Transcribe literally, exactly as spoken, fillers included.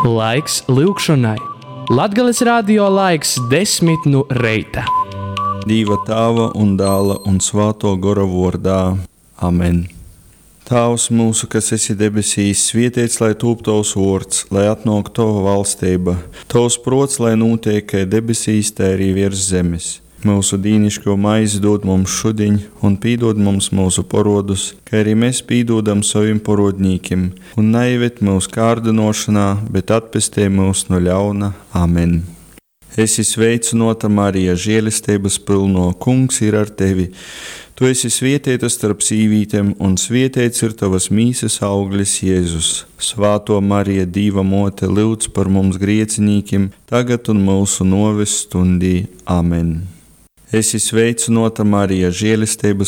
Laiks lūgšanai. Latgales radio laiks desmit no reita. Dieva Tēva un Dēla un Svēto Gara vārdā. Amen. Tēvs mūsu, kas esi debesīs, svētīts lai top tavs vārds, lai atnāk tava valstība. Tavs prots, lai notiek kā debesīs, tā arī virs zemes. Mūsu dīnišķo maizi dod mums šodien, un pīdod mums mūsu parodus, kā arī mēs pīdodam saviem parodnīkiem, un neieved mūsu kārdinošanā, bet atpestī mūs no ļauna. Amen. Esi sveicināta, Marija, žēlastības pilno, Kungs ir ar tevi. Tu esi svētīta starp sīvītēm, un svētīts ir tavas mīsas auglis, Jēzus. Svāto Marija, Dieva mote, lūdz par mums griecinīkiem, tagad un mūsu noves stundī. Amen. Esi sveicināta, Marija, žēlastības